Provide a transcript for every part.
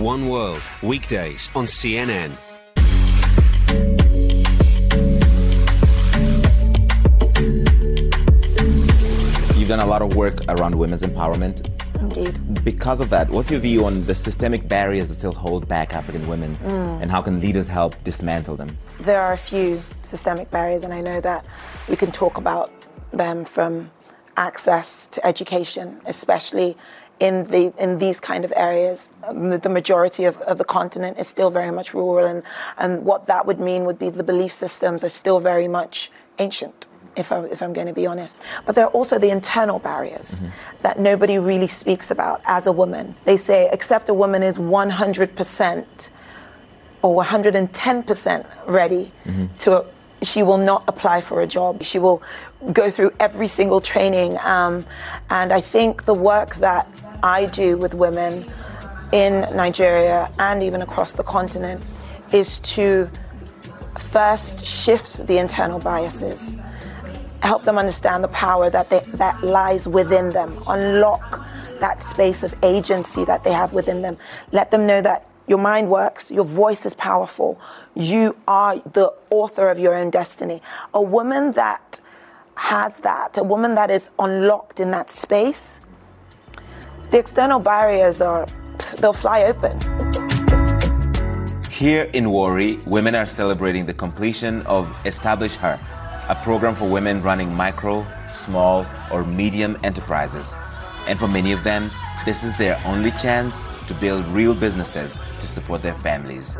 One World, weekdays on CNN. You've done a lot of work around women's empowerment. Indeed. Because of that, what's your view on the systemic barriers that still hold back African women, and how can leaders help dismantle them? There are a few systemic barriers, and I know that we can talk about them, from access to education, especially in these kind of areas. The majority of the continent is still very much rural, and what that would mean would be the belief systems are still very much ancient, if I'm going to be honest. But there are also the internal barriers that nobody really speaks about as a woman. They say, except a woman is 100% or 110% ready to, she will not apply for a job. She will go through every single training. And I think the work that I do with women in Nigeria and even across the continent is to first shift the internal biases, help them understand the power that lies within them, unlock that space of agency that they have within them, let them know that your mind works, your voice is powerful, you are the author of your own destiny. A woman that has that, a woman that is unlocked in that space, the external barriers they'll fly open. Here in Warri, women are celebrating the completion of Establish Her, a program for women running micro, small, or medium enterprises. And for many of them, this is their only chance to build real businesses to support their families.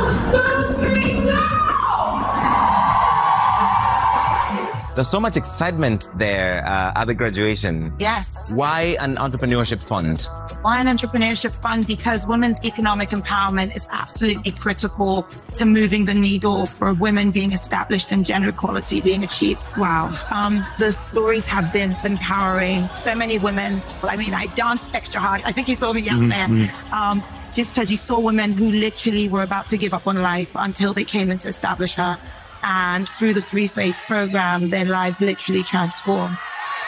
There's so much excitement there at the graduation. Yes. Why an entrepreneurship fund? Why an entrepreneurship fund? Because women's economic empowerment is absolutely critical to moving the needle for women being established and gender equality being achieved. Wow. The stories have been empowering. So many women. I mean, I danced extra hard. I think you saw me out there. Just because you saw women who literally were about to give up on life until they came in to establish her. And through the 3-phase program, their lives literally transformed.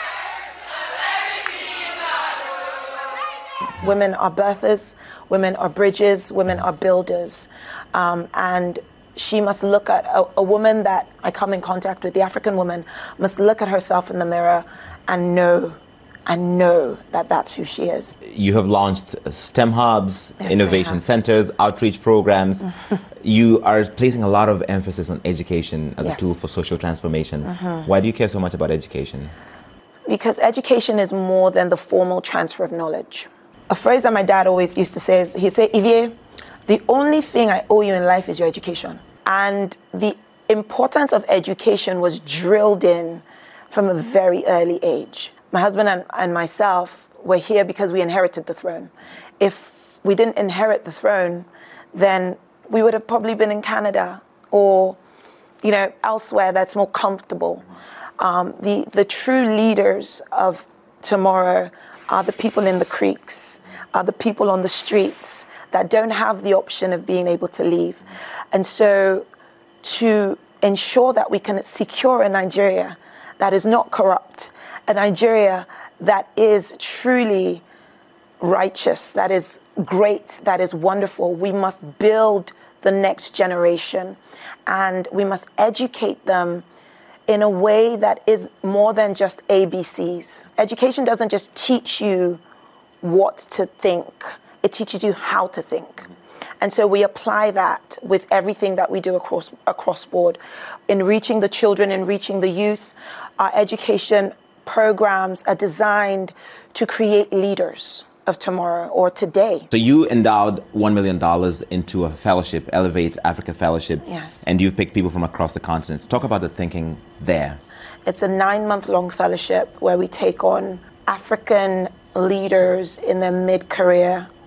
Women are birthers, women are bridges, women are builders. And she must look at a woman that I come in contact with, the African woman, must look at herself in the mirror and know that that's who she is. You have launched STEM hubs, innovation centers, outreach programs. You are placing a lot of emphasis on education as a tool for social transformation. Why do you care so much about education? Because education is more than the formal transfer of knowledge. A phrase that my dad always used to say is, he'd say, Ivie, the only thing I owe you in life is your education. And the importance of education was drilled in from a very early age. My husband and myself were here because we inherited the throne. If we didn't inherit the throne, then we would have probably been in Canada or, elsewhere that's more comfortable. The true leaders of tomorrow are the people in the creeks, are the people on the streets that don't have the option of being able to leave. And so to ensure that we can secure a Nigeria that is not corrupt, a Nigeria that is truly righteous, that is great, that is wonderful, we must build the next generation, and we must educate them in a way that is more than just ABCs. Education doesn't just teach you what to think, it teaches you how to think. And so we apply that with everything that we do across board. In reaching the children, in reaching the youth, our education programs are designed to create leaders of tomorrow or today. So you endowed $1 million into a fellowship, Elevate Africa Fellowship. Yes. And you've picked people from across the continent. Talk about the thinking there. It's a 9-month-long fellowship where we take on African leaders in their mid-career